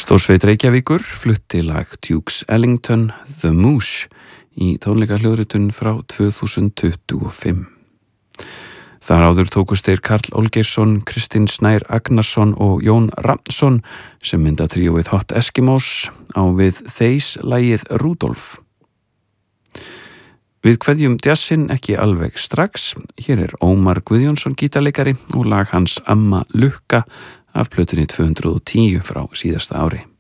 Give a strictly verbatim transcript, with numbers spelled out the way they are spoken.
Stórsveit Reykjavíkur flutti lag Dukes Ellington The Moose í tónleika hljóðritun frá tvö þúsund tuttugu og fimm. Þar áður tókust þeir Karl Olgeirsson, Kristinn Snær Agnarsson og Jón Rafnsson sem mynda tríóið Hot Eskimos á við þeis lagið Rudolf. Við kveðjum jazzinn ekki alveg strax. Hér er Ómar Guðjónsson gítarleikari og lag hans Amma Lukka af plötunni tvö hundruð og tíu frá síðasta ári.